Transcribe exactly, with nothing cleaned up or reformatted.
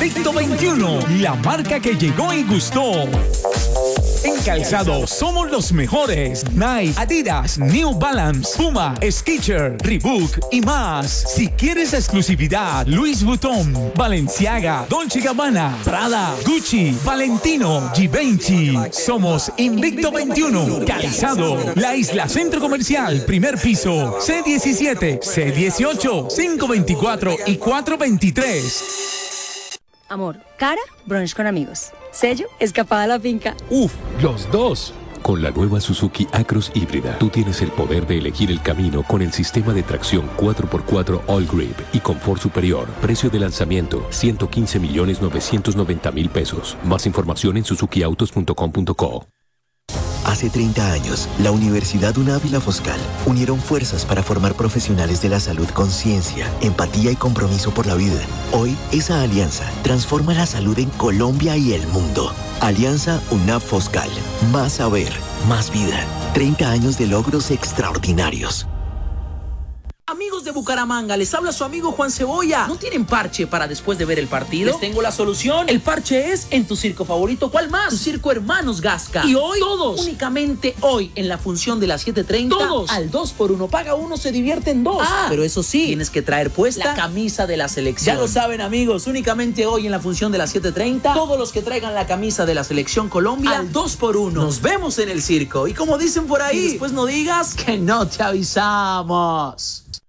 Invicto veintiuno, la marca que llegó y gustó. En calzado somos los mejores. Nike, Adidas, New Balance, Puma, Skechers, Reebok y más. Si quieres exclusividad, Louis Vuitton, Balenciaga, Dolce and Gabbana, Prada, Gucci, Valentino, Givenchy. Somos Invicto veintiuno. Calzado, La Isla Centro Comercial, primer piso, C diecisiete, C dieciocho, quinientos veinticuatro y cuatrocientos veintitrés. Amor, cara, brunch con amigos. Sello, escapada a la finca. Uf, los dos. Con la nueva Suzuki Acros híbrida, tú tienes el poder de elegir el camino con el sistema de tracción cuatro por cuatro All Grip y confort superior. Precio de lanzamiento, ciento quince millones novecientos noventa mil pesos. Más información en suzuki autos punto com punto co. Hace treinta años, la Universidad UNAV y la Foscal unieron fuerzas para formar profesionales de la salud con ciencia, empatía y compromiso por la vida. Hoy, esa alianza transforma la salud en Colombia y el mundo. Alianza UNAV-Foscal. Más saber, más vida. treinta años de logros extraordinarios. Amigos de Bucaramanga, les habla su amigo Juan Cebolla. ¿No tienen parche para después de ver el partido? Les tengo la solución. El parche es en tu circo favorito. ¿Cuál más? Tu circo Hermanos Gasca. Y hoy, todos, únicamente hoy, en la función de las siete treinta, todos, al dos por uno. Paga uno, se divierten dos. Ah, pero eso sí, tienes que traer puesta la camisa de la selección. Ya lo saben, amigos, únicamente hoy en la función de las siete treinta, todos los que traigan la camisa de la selección Colombia, al dos por uno. Nos vemos en el circo. Y como dicen por ahí, y después no digas que no te avisamos.